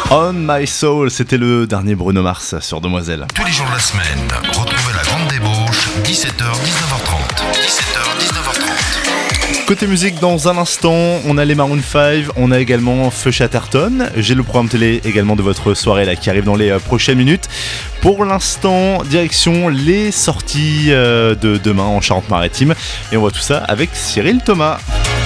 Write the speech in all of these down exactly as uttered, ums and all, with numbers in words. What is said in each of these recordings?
On My Soul, c'était le dernier Bruno Mars sur Demoiselle. Tous les jours de la semaine, retrouvez la grande débauche, dix-sept heures dix-neuf heures trente. dix-sept heures dix-neuf heures trente. Côté musique, dans un instant, on a les Maroon cinq, on a également Feu Chatterton. J'ai le programme télé également de votre soirée là qui arrive dans les euh, prochaines minutes. Pour l'instant, direction les sorties euh, de demain en Charente-Maritime. Et on voit tout ça avec Cyril Thomas.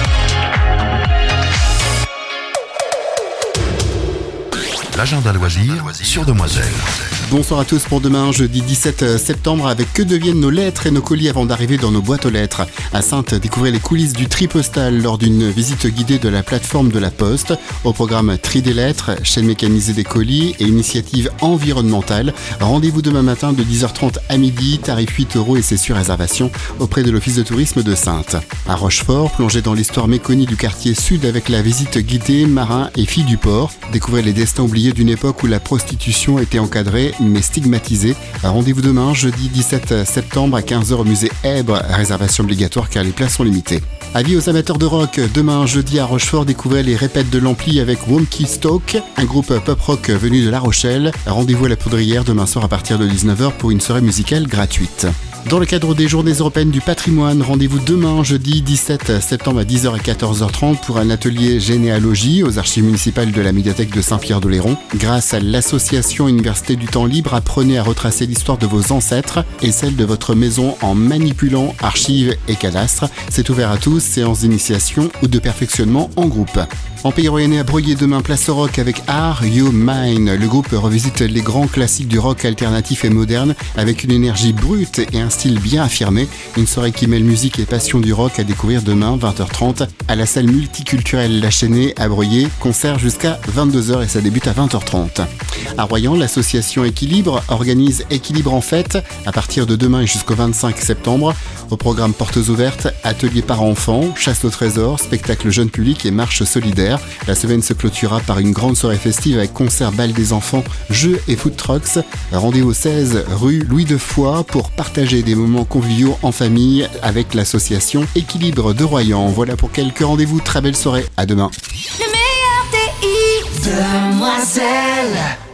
L'agenda loisir sur Demoiselle. Bonsoir à tous pour demain, jeudi dix-sept septembre, avec Que deviennent nos lettres et nos colis avant d'arriver dans nos boîtes aux lettres. À Saintes, découvrez les coulisses du tri postal lors d'une visite guidée de la plateforme de la Poste. Au programme Tri des lettres, chaîne mécanisée des colis et initiative environnementale. Rendez-vous demain matin de dix heures trente à midi, tarif huit euros et c'est sur réservation auprès de l'Office de tourisme de Saintes. À Rochefort, plongez dans l'histoire méconnue du quartier sud avec la visite guidée Marins et filles du port. Découvrez les destins oubliés d'une époque où la prostitution était encadrée mais stigmatisée. Rendez-vous demain, jeudi dix-sept septembre à quinze heures au musée Èbre. Réservation obligatoire car les places sont limitées. Avis aux amateurs de rock, demain jeudi à Rochefort, découvrez les répètes de l'Ampli avec Wonky Stoke, un groupe pop-rock venu de La Rochelle. Rendez-vous à la Poudrière demain soir à partir de dix-neuf heures pour une soirée musicale gratuite. Dans le cadre des Journées européennes du patrimoine, rendez-vous demain, jeudi dix-sept septembre à dix heures et quatorze heures trente pour un atelier généalogie aux archives municipales de la médiathèque de Saint-Pierre-d'Oléron. Grâce à l'association Université du Temps Libre, apprenez à retracer l'histoire de vos ancêtres et celle de votre maison en manipulant archives et cadastres. C'est ouvert à tous, séance d'initiation ou de perfectionnement en groupe. En Pays Royannais à Breuillé demain, place au rock avec Are You Mine. Le groupe revisite les grands classiques du rock alternatif et moderne avec une énergie brute et un style bien affirmé. Une soirée qui mêle musique et passion du rock à découvrir demain, vingt heures trente, à la salle multiculturelle La Chênaie à Breuillé. Concert jusqu'à vingt-deux heures et ça débute à vingt heures trente. À Royan, l'association Équilibre organise Équilibre en fête à partir de demain et jusqu'au vingt-cinq septembre. Au programme portes ouvertes, ateliers parents-enfants, chasse au trésor, spectacle jeune public et marche solidaire. La semaine se clôturera par une grande soirée festive avec concert, bal des enfants, jeux et food trucks. Rendez-vous seize rue Louis de Foix pour partager des moments conviviaux en famille avec l'association Équilibre de Royan. Voilà pour quelques rendez-vous. Très belle soirée. À demain. Le meilleur des hits. Demoiselle.